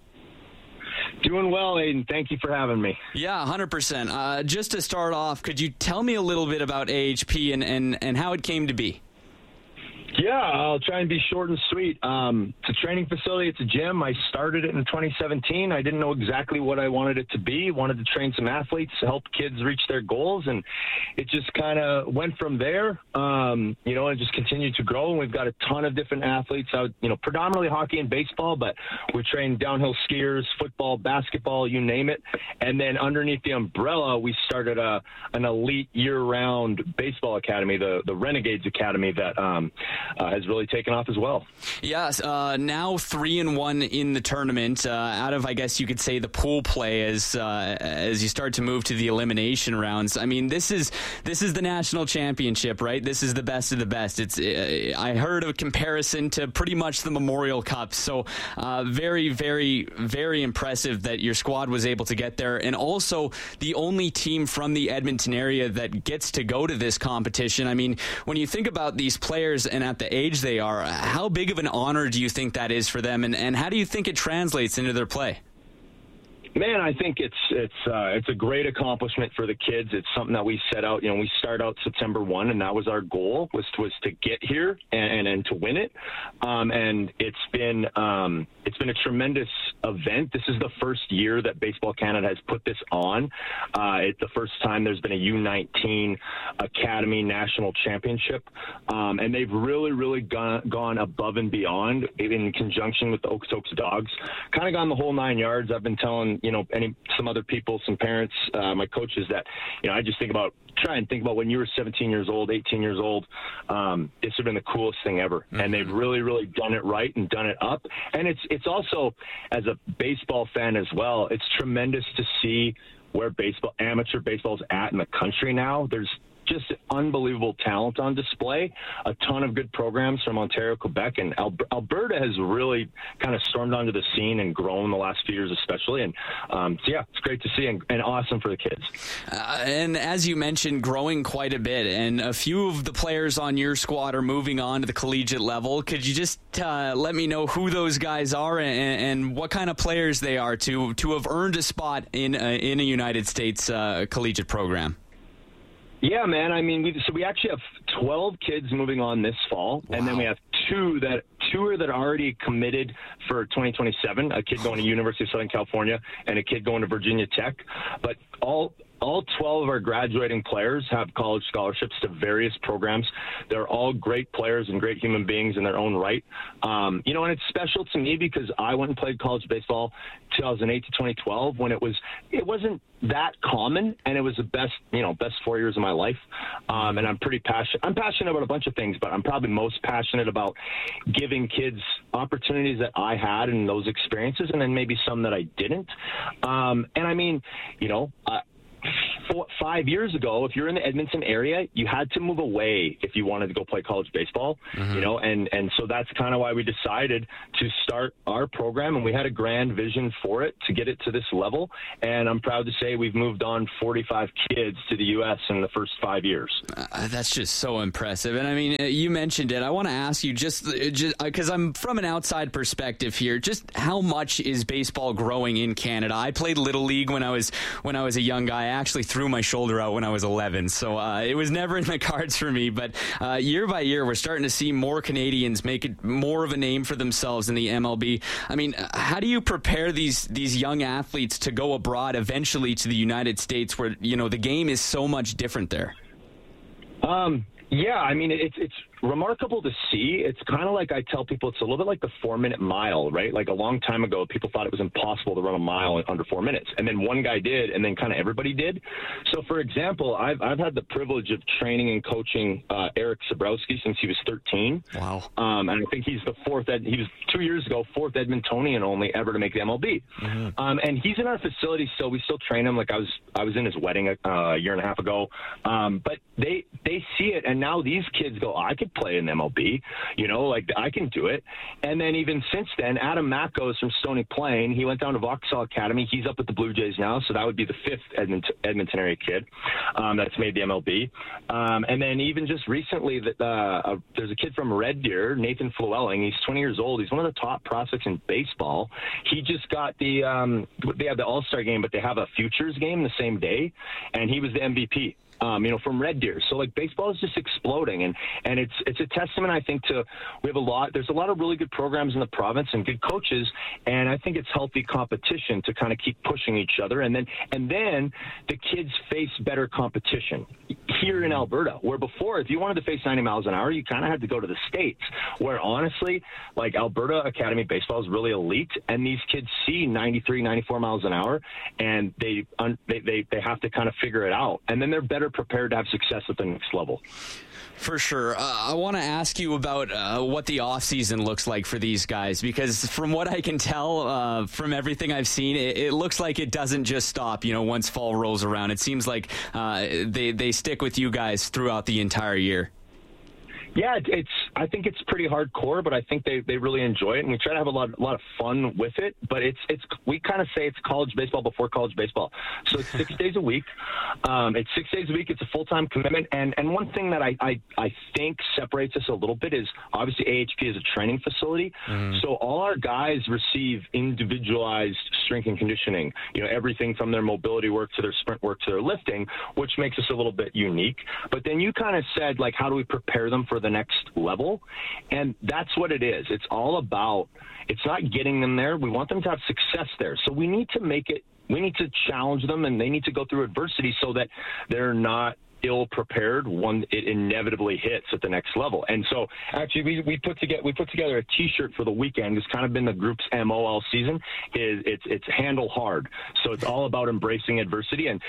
Doing well, Aiden. Thank you for having me. Yeah, 100%. Just to start off, could you tell me a little bit about AHP and how it came to be? Yeah, I'll try and be short and sweet. It's a training facility. It's a gym. I started it in 2017. I didn't know exactly what I wanted it to be. Wanted to train some athletes to help kids reach their goals, and it just kind of went from there. And just continued to grow. And we've got a ton of different athletes out. Predominantly hockey and baseball, but we train downhill skiers, football, basketball, you name it. And then underneath the umbrella, we started an elite year-round baseball academy, the Renegades Academy, that has really taken off as well. Yes, now 3-1 in the tournament. Out of, I guess you could say, the pool play as you start to move to the elimination rounds. I mean, this is the national championship, right? This is the best of the best. I heard a comparison to pretty much the Memorial Cup. So very, very, very impressive that your squad was able to get there, and also the only team from the Edmonton area that gets to go to this competition. I mean, when you think about these players and at the age they are, how big of an honor do you think that is for them, and how do you think it translates into their play? Man, I think it's a great accomplishment for the kids. It's something that we set out. We start out September 1, and that was our goal, was to get here and to win it. And it's been a tremendous event. This is the first year that Baseball Canada has put this on. It's the first time there's been a U19 Academy National Championship, and they've really, really gone above and beyond in conjunction with the Okotoks Dogs. Kind of gone the whole 9 yards. I've been telling some other people, some parents, my coaches, that I just try and think about when you were 17 years old, 18 years old. This would have been the coolest thing ever. Mm-hmm. And they've really, really done it right and done it up. And it's also, as a baseball fan as well, it's tremendous to see where amateur baseball is at in the country now. There's just unbelievable talent on display, a ton of good programs from Ontario, Quebec, and Alberta has really kind of stormed onto the scene and grown the last few years especially. And it's great to see and awesome for the kids. And as you mentioned, growing quite a bit, and a few of the players on your squad are moving on to the collegiate level. Could you just let me know who those guys are and what kind of players they are to have earned a spot in a United States collegiate program? Yeah, man. I mean, we actually have 12 kids moving on this fall, and then we have two that are already committed for 2027. A kid going to University of Southern California and a kid going to Virginia Tech. But all 12 of our graduating players have college scholarships to various programs. They're all great players and great human beings in their own right. And it's special to me because I went and played college baseball 2008 to 2012 when it wasn't that common, and it was the best 4 years of my life. And I'm pretty passionate. I'm passionate about a bunch of things, but I'm probably most passionate about giving kids opportunities that I had in those experiences, and then maybe some that I didn't. And I mean, 5 years ago, if you're in the Edmonton area, you had to move away if you wanted to go play college baseball, and so that's kind of why we decided to start our program, and we had a grand vision for it to get it to this level. And I'm proud to say we've moved on 45 kids to the U.S. in the first 5 years. That's just so impressive. And I mean, you mentioned it. I want to ask you just because I'm from an outside perspective here, just how much is baseball growing in Canada? I played Little League when I was a young guy. I actually threw my shoulder out when I was 11, so it was never in the cards for me. But year by year, we're starting to see more Canadians make it more of a name for themselves in the MLB. I mean, how do you prepare these young athletes to go abroad eventually to the United States, where the game is so much different there? Yeah, I mean, it's remarkable to see. It's kind of like I tell people, it's a little bit like the 4-minute mile, right? Like a long time ago, people thought it was impossible to run a mile in under 4 minutes. And then one guy did, and then kind of everybody did. So, for example, I've had the privilege of training and coaching Eric Sabrowski since he was 13. Wow. And I think he's he was 2 years ago, fourth Edmontonian only ever to make the MLB. Mm-hmm. And he's in our facility still. We still train him. Like I was in his wedding a year and a half ago. But they see it, and now these kids go, I could play in the MLB, like I can do it. And then even since then, Adam Macko is from Stony Plain. He went down to Vauxhall Academy. He's up with the Blue Jays now, so that would be the fifth Edmonton area kid that's made the MLB. And then even just recently, there's a kid from Red Deer, Nathan Flewelling. He's 20 years old. He's one of the top prospects in baseball. He just got they have the All-Star game, but they have a Futures game the same day, and he was the MVP. From Red Deer. So like baseball is just exploding, and it's a testament, I think, to there's a lot of really good programs in the province and good coaches, and I think it's healthy competition to kind of keep pushing each other, and then the kids face better competition here in Alberta, where before, if you wanted to face 90 miles an hour, you kind of had to go to the States, where honestly, like Alberta Academy baseball is really elite, and these kids see 93, 94 miles an hour, and they have to kind of figure it out, and then they're better prepared to have success at the next level. For sure. I want to ask you about what the off-season looks like for these guys, because from what I can tell from everything I've seen, it looks like it doesn't just stop, once fall rolls around. It seems like they stick with you guys throughout the entire year. Yeah, I think it's pretty hardcore, but I think they really enjoy it, and we try to have a lot of fun with it. But we kind of say it's college baseball before college baseball. So it's 6 days a week. It's 6 days a week. It's a full-time commitment. And one thing that I think separates us a little bit is obviously AHP is a training facility. Mm-hmm. So all our guys receive individualized strength and conditioning. Everything from their mobility work to their sprint work to their lifting, which makes us a little bit unique. But then you kind of said, like, how do we prepare them for the next level? And that's what it is. It's all about, it's not getting them there. We want them to have success there. So we need to challenge them, and they need to go through adversity so that they're not ill-prepared when it inevitably hits at the next level. And so actually we put together a t-shirt for the weekend. It's kind of been the group's MO all season. It's handle hard. So it's all about embracing adversity, and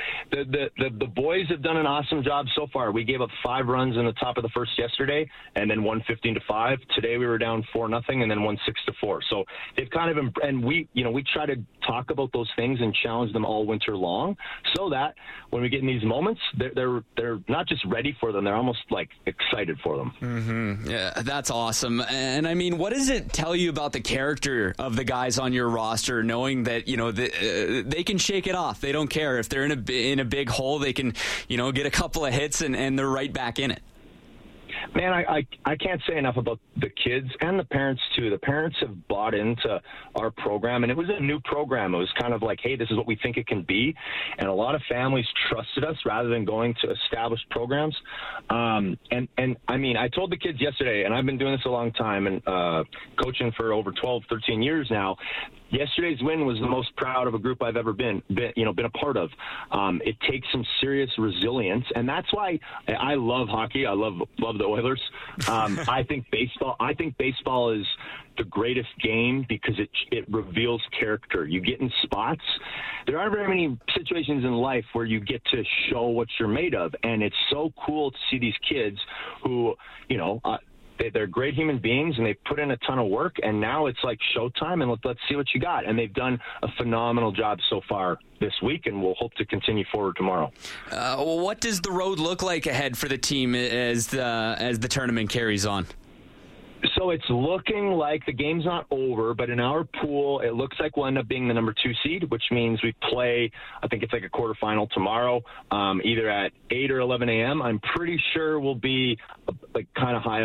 the boys have done an awesome job so far. We gave up 5 runs in the top of the first yesterday, and then won 15-5. Today we were down 4-0 and then won 6-4. So they've kind of, and we try to talk about those things and challenge them all winter long, so that when we get in these moments, they're they're not just ready for them, they're almost like excited for them. Mm-hmm. Yeah, that's awesome. And I mean, what does it tell you about the character of the guys on your roster, knowing that, you know, they can shake it off? They don't care if they're in a big hole. They can, you know, get a couple of hits and they're right back in it. Man, I can't say enough about the kids and the parents, too. The parents have bought into our program, and it was a new program. It was kind of like, hey, this is what we think it can be. And a lot of families trusted us rather than going to established programs. And I mean, I told the kids yesterday, and I've been doing this a long time and coaching for over 12, 13 years now. Yesterday's win was the most proud of a group I've ever been a part of. It takes some serious resilience, and that's why I love hockey. I love the Oilers. I think baseball is the greatest game because it reveals character. You get in spots. There aren't very many situations in life where you get to show what you're made of, and it's so cool to see these kids who, you know, they're great human beings, and they put in a ton of work, and now it's like showtime, and let's see what you got. And they've done a phenomenal job so far this week, and we'll hope to continue forward tomorrow. What does the road look like ahead for the team as the tournament carries on? So it's looking like the game's not over, but in our pool, it looks like we'll end up being the number 2 seed, which means we play, I think it's like a quarterfinal tomorrow, either at 8 or 11 a.m. I'm pretty sure we'll be like kind of high